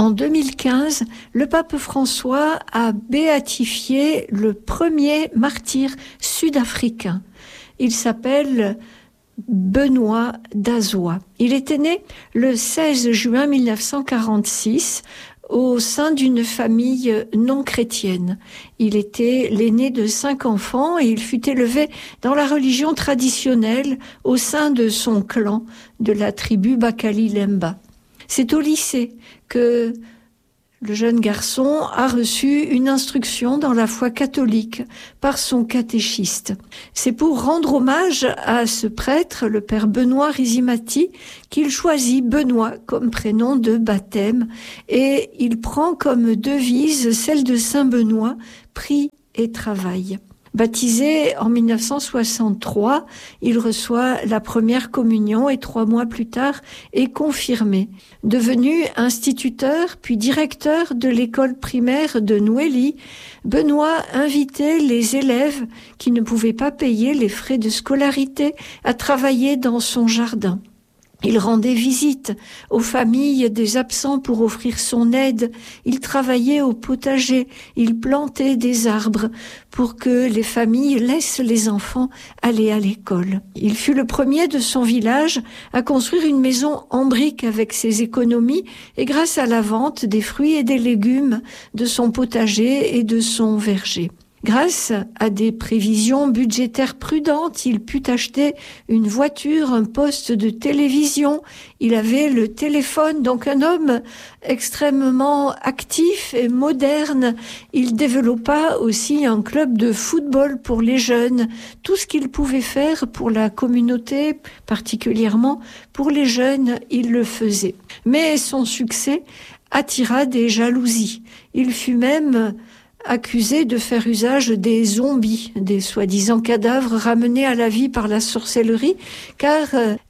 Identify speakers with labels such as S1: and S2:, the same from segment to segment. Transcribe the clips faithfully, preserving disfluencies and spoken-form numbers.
S1: En deux mille quinze, le pape François a béatifié le premier martyr sud-africain. Il s'appelle Benoît d'Azoa. Il était né le seize juin mille neuf cent quarante-six au sein d'une famille non chrétienne. Il était l'aîné de cinq enfants et il fut élevé dans la religion traditionnelle au sein de son clan de la tribu Bakali Lemba. C'est au lycée que le jeune garçon a reçu une instruction dans la foi catholique par son catéchiste. C'est pour rendre hommage à ce prêtre, le père Benoît Rizimati, qu'il choisit Benoît comme prénom de baptême et il prend comme devise celle de Saint Benoît, prie et travail. Baptisé en mille neuf cent soixante-trois, il reçoit la première communion et trois mois plus tard est confirmé. Devenu instituteur puis directeur de l'école primaire de Nouéli, Benoît invitait les élèves qui ne pouvaient pas payer les frais de scolarité à travailler dans son jardin. Il rendait visite aux familles des absents pour offrir son aide. Il travaillait au potager. Il plantait des arbres pour que les familles laissent les enfants aller à l'école. Il fut le premier de son village à construire une maison en briques avec ses économies et grâce à la vente des fruits et des légumes de son potager et de son verger. Grâce à des prévisions budgétaires prudentes, il put acheter une voiture, un poste de télévision. Il avait le téléphone, donc un homme extrêmement actif et moderne. Il développa aussi un club de football pour les jeunes. Tout ce qu'il pouvait faire pour la communauté, particulièrement pour les jeunes, il le faisait. Mais son succès attira des jalousies. Il fut même accusé de faire usage des zombies, des soi-disant cadavres ramenés à la vie par la sorcellerie, car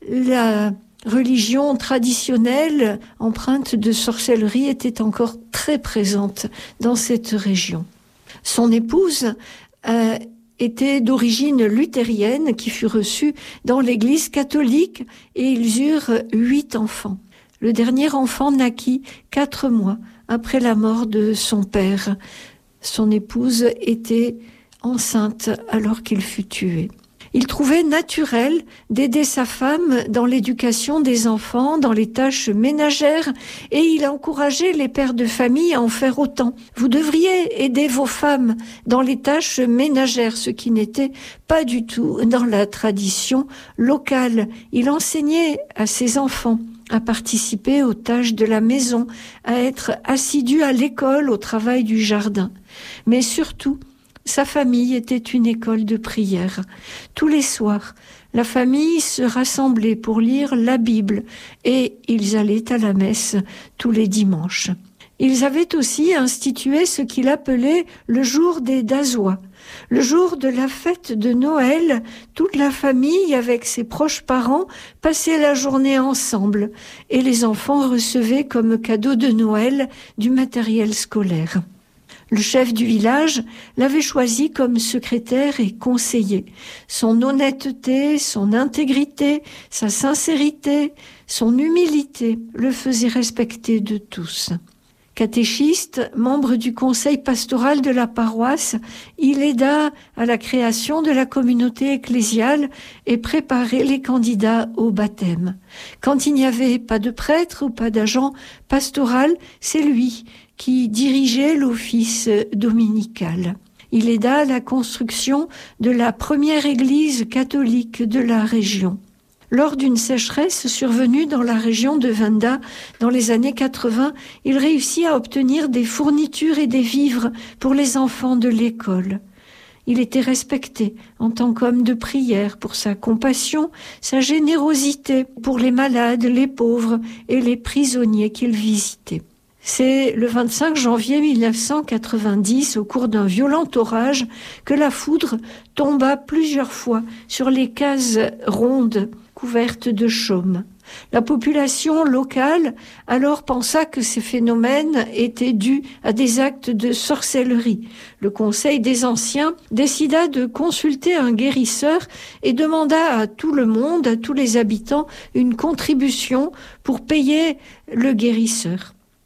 S1: la religion traditionnelle empreinte de sorcellerie était encore très présente dans cette région. Son épouse euh, était d'origine luthérienne qui fut reçue dans l'église catholique et ils eurent huit enfants. Le dernier enfant naquit quatre mois après la mort de son père. Son épouse était enceinte alors qu'il fut tué. Il trouvait naturel d'aider sa femme dans l'éducation des enfants, dans les tâches ménagères, et il encourageait les pères de famille à en faire autant. Vous devriez aider vos femmes dans les tâches ménagères, ce qui n'était pas du tout dans la tradition locale. Il enseignait à ses enfants à participer aux tâches de la maison, à être assidu à l'école, au travail du jardin. Mais surtout, sa famille était une école de prière. Tous les soirs, la famille se rassemblait pour lire la Bible et ils allaient à la messe tous les dimanches. Ils avaient aussi institué ce qu'il appelait le jour des Dazois. Le jour de la fête de Noël, toute la famille, avec ses proches parents, passait la journée ensemble et les enfants recevaient comme cadeau de Noël du matériel scolaire. Le chef du village l'avait choisi comme secrétaire et conseiller. Son honnêteté, son intégrité, sa sincérité, son humilité le faisaient respecter de tous. Catéchiste, membre du conseil pastoral de la paroisse, il aida à la création de la communauté ecclésiale et préparait les candidats au baptême. Quand il n'y avait pas de prêtre ou pas d'agent pastoral, c'est lui qui dirigeait l'office dominical. Il aida à la construction de la première église catholique de la région. Lors d'une sécheresse survenue dans la région de Venda dans les années quatre-vingts, il réussit à obtenir des fournitures et des vivres pour les enfants de l'école. Il était respecté en tant qu'homme de prière pour sa compassion, sa générosité pour les malades, les pauvres et les prisonniers qu'il visitait. C'est le vingt-cinq janvier mille neuf cent quatre-vingt-dix, au cours d'un violent orage, que la foudre tomba plusieurs fois sur les cases rondes couvertes de chaume. La population locale alors pensa que ces phénomènes étaient dus à des actes de sorcellerie. Le Conseil des Anciens décida de consulter un guérisseur et demanda à tout le monde, à tous les habitants, une contribution pour payer le guérisseur.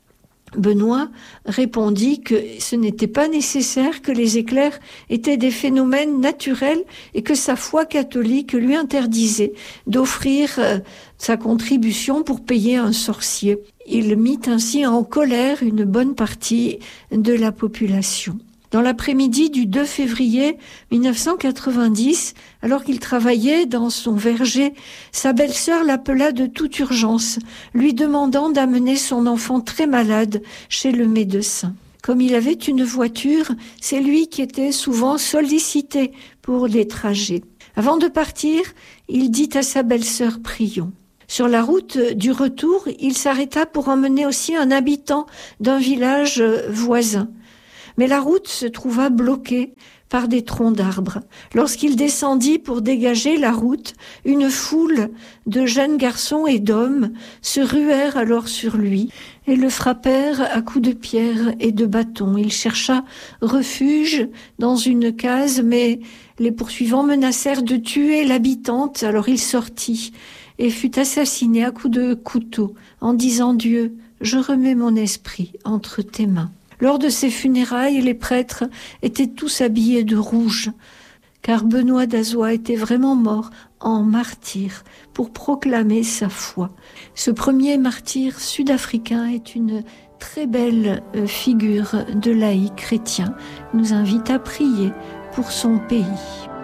S1: Benoît répondit que ce n'était pas nécessaire, que les éclairs étaient des phénomènes naturels et que sa foi catholique lui interdisait d'offrir euh, sa contribution pour payer un sorcier. Il mit ainsi en colère une bonne partie de la population. Dans l'après-midi du deux février mille neuf cent quatre-vingt-dix, alors qu'il travaillait dans son verger, sa belle-sœur l'appela de toute urgence, lui demandant d'amener son enfant très malade chez le médecin. Comme il avait une voiture, c'est lui qui était souvent sollicité pour les trajets. Avant de partir, il dit à sa belle-sœur « Prions ». Sur la route du retour, il s'arrêta pour emmener aussi un habitant d'un village voisin. Mais la route se trouva bloquée par des troncs d'arbres. Lorsqu'il descendit pour dégager la route, une foule de jeunes garçons et d'hommes se ruèrent alors sur lui et le frappèrent à coups de pierre et de bâton. Il chercha refuge dans une case, mais les poursuivants menacèrent de tuer l'habitante. Alors il sortit et fut assassiné à coups de couteau en disant « Dieu, je remets mon esprit entre tes mains ». Lors de ses funérailles, les prêtres étaient tous habillés de rouge, car Benoît d'Azois était vraiment mort en martyr pour proclamer sa foi. Ce premier martyr sud-africain est une très belle figure de laïc chrétien. Il nous invite à prier pour son pays.